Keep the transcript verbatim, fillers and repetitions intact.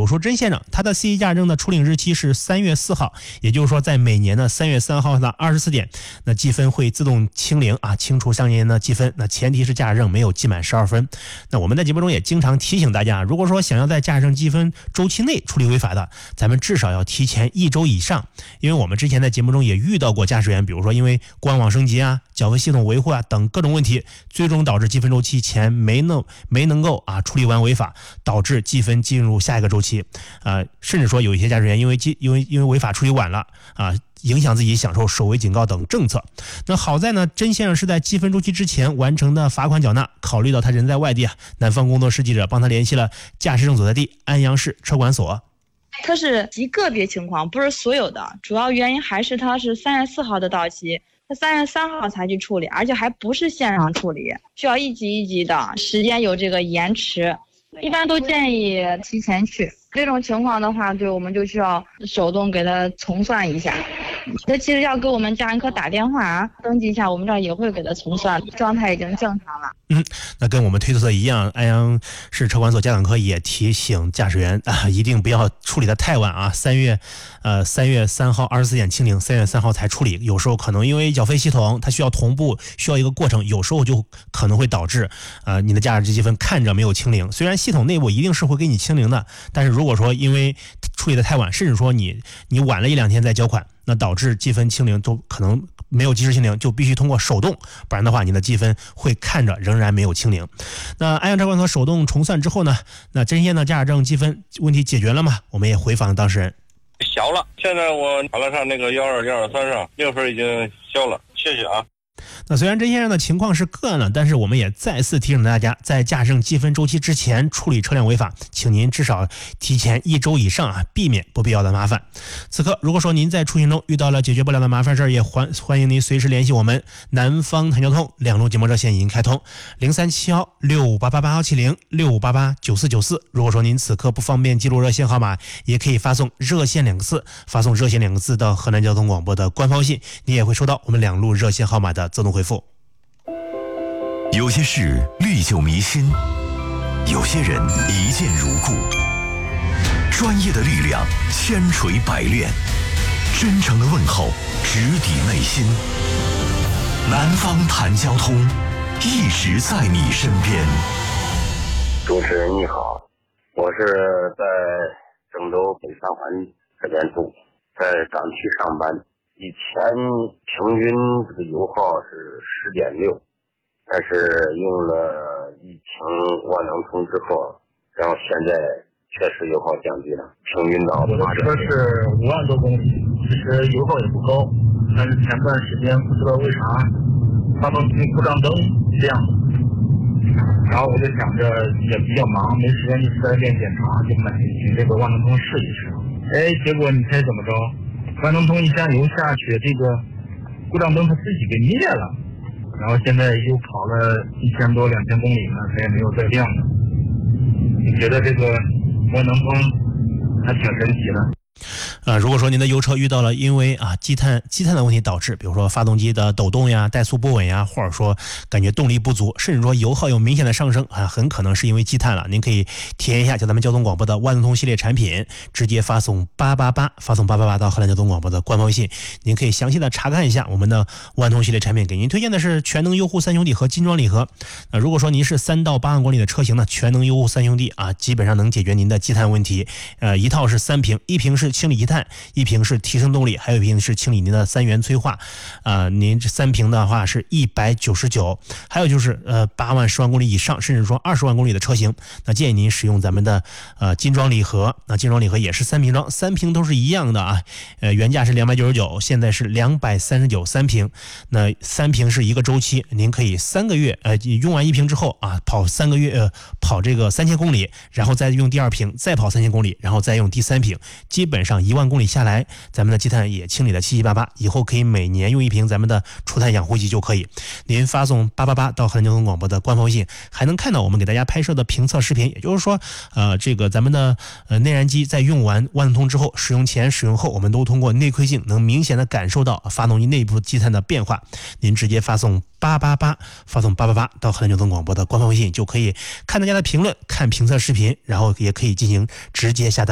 有说甄先生他的 C 级驾驶证的处理日期是三月四号，也就是说在每年的三月三号的二十四点，那积分会自动清零啊，清除相应的积分。那前提是驾驶证没有记满十二分。那我们在节目中也经常提醒大家，如果说想要在驾驶证积分周期内处理违法的，咱们至少要提前一周以上，因为我们之前在节目中也遇到过驾驶员，比如说因为官网升级啊、缴费系统维护啊等各种问题，最终导致积分周期前没能没能够啊处理完违法，导致积分进入下一个周期，呃，甚至说有一些驾驶员因为因为因为违法处理晚了啊，影响自己享受首违警告等政策。那好在呢，甄先生是在积分周期之前完成的罚款缴纳，考虑到他人在外地啊，南方工作室记者帮他联系了驾驶证所在地安阳市车管所。 它是极个别情况，不是所有的，主要原因还是它是三月四号的到期，他三月三号才去处理，而且还不是线上处理，需要一级一级的，时间有这个延迟，一般都建议提前去。这种情况的话，对，我们就需要手动给他重算一下。他其实要给我们驾驶科打电话登记一下，我们这儿也会给他重算，状态已经正常了。 嗯，那跟我们推测的一样，安阳市车管所家长科也提醒驾驶员啊，一定不要处理的太晚啊。三月，呃，三月三号二十四点清零，三月三号才处理。有时候可能因为缴费系统它需要同步，需要一个过程，有时候就可能会导致呃你的驾驶积分看着没有清零。虽然系统内部一定是会给你清零的，但是如果说因为处理的太晚，甚至说你你晚了一两天再交款，那导致积分清零都可能没有及时清零，就必须通过手动，不然的话你的积分会看着仍然没有清零。那安阳车管所手动重算之后呢，那甄先的驾驶证积分问题解决了吗？我们也回访当事人。 消了，现在我查了上那个幺二幺二三上六分已经消了，谢谢啊。 那虽然甄先生的情况是个案了，但是我们也再次提醒大家，在驾驶证积分周期之前处理车辆违法，请您至少提前一周以上啊，避免不必要的麻烦。此刻如果说您在出行中遇到了解决不了的麻烦事，也欢欢迎您随时联系我们南方谈交通两路节目热线已经开通零三七幺六五八八八幺七零六五八八九四九四。如果说您此刻不方便记录热线号码，也可以发送热线两个字，发送热线两个字到河南交通广播的官方信，你也会收到我们两路热线号码的自动回复。 有些事历久弥新，有些人一见如故。专业的力量千锤百炼，真诚的问候直抵内心。南方谈交通，一直在你身边。 主持人你好，我是在郑州北三环这边住，在港区上班。以前平均这个油耗是十点六，但是用了疫情万能通之后，然后现在确实油耗降低了，平均到我的车是五万多公里，其实油耗也不高，但是前段时间不知道为啥发动机故障灯亮了，然后我就想着也比较忙，没时间去四 S 店检查，就买请这个万能通试一试。哎，结果你猜怎么着？万能通一加油下去，这个故障灯它自己给灭了，然后现在又跑了一千多两千公里了，它也没有再亮了。你觉得这个万能通还挺神奇的。 呃，如果说您的油车遇到了因为啊积碳积碳的问题导致，比如说发动机的抖动呀、怠速不稳呀，或者说感觉动力不足，甚至说油耗有明显的上升啊，很可能是因为积碳了。您可以体验一下，就咱们交通广播的万能通系列产品，直接发送八八八，发送八八八到河南交通广播的官方微信，您可以详细的查看一下我们的万能通系列产品。给您推荐的是全能优护三兄弟和金装礼盒。那、呃、如果说您是三到八万公里的车型呢，全能优护三兄弟啊，基本上能解决您的积碳问题。呃，一套是三瓶，一瓶是清理积碳。一瓶是提升动力，还有一瓶是清理您的三元催化，啊、呃，您这三瓶的话是一百九十九，还有就是呃八万十万公里以上，甚至说二十万公里的车型，那建议您使用咱们的呃金装礼盒，那金装礼盒也是三瓶装，三瓶都是一样的啊，呃原价是两百九十九，现在是两百三十九三瓶，那三瓶是一个周期，您可以三个月呃用完一瓶之后啊跑三个月呃跑这个三千公里，然后再用第二瓶再跑三千公里，然后再用第三瓶，基本上一万公里下来，咱们的积碳也清理的七七八八，以后可以每年用一瓶咱们的除碳养护剂就可以。您发送八八八到河南交通广播的官方微信，还能看到我们给大家拍摄的评测视频，也就是说，呃，这个咱们的呃内燃机在用完万能通之后，使用前、使用后，我们都通过内窥镜能明显的感受到发动机内部积碳的变化。您直接发送八八八，发送八八八到河南交通广播的官方微信，就可以看大家的评论，看评测视频，然后也可以进行直接下单。